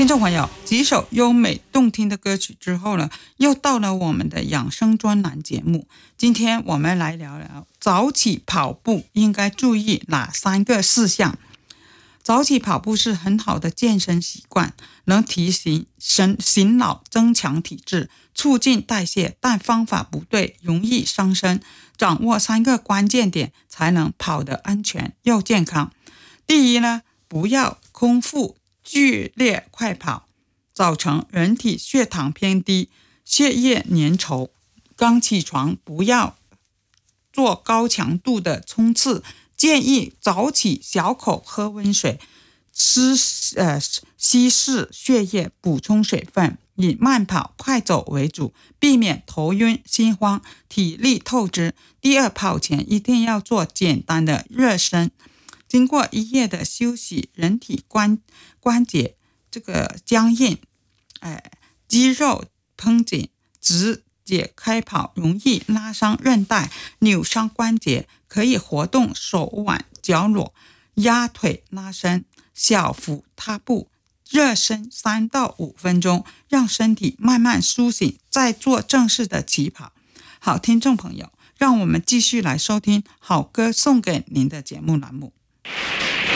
听众朋友，几首优美动听的歌曲之后呢，又到了我们的养生专栏节目。今天我们来聊聊早起跑步应该注意哪3个事项。早起跑步是很好的健身习惯，能提醒醒脑，增强体质，促进代谢，但方法不对容易伤身。掌握3个关键点，才能跑得安全又健康。第一呢，不要空腹剧烈快跑，早晨人体血糖偏低，血液粘稠，刚起床不要做高强度的冲刺，建议早起小口喝温水，稀释血液，补充水分，以慢跑快走为主，避免头晕心慌，体力透支。第二，跑前一定要做简单的热身，经过一夜的休息，人体关节这个僵硬，肌肉绷紧，直接开跑容易拉伤韧带，扭伤关节。可以活动手腕脚踝，压腿拉伸，小幅踏步，热身3到5分钟，让身体慢慢苏醒，再做正式的起跑。好，听众朋友，让我们继续来收听好歌送给您的节目栏目。